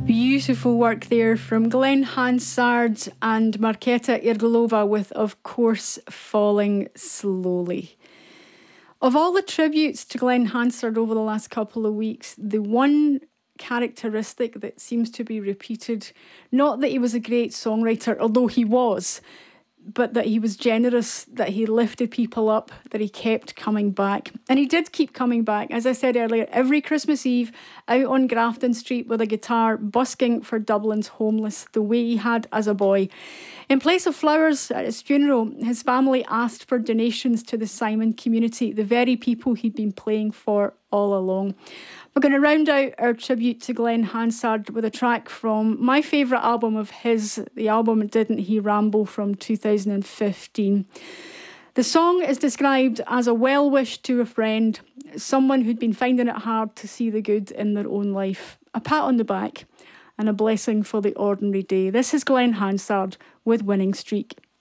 Beautiful work there from Glenn Hansard and Marketa Irgulova with, of course, Falling Slowly. Of all the tributes to Glenn Hansard over the last couple of weeks, the one characteristic that seems to be repeated, not that he was a great songwriter, although he was, but that he was generous, that he lifted people up, that he kept coming back. And he did keep coming back. As I said earlier, every Christmas Eve out on Grafton Street with a guitar, busking for Dublin's homeless the way he had as a boy. In place of flowers at his funeral, his family asked for donations to the Simon community, the very people he'd been playing for all along. We're going to round out our tribute to Glenn Hansard with a track from my favourite album of his, the album Didn't He Ramble from 2015. The song is described as a well wish to a friend, someone who'd been finding it hard to see the good in their own life, a pat on the back and a blessing for the ordinary day. This is Glenn Hansard with Winning Streak.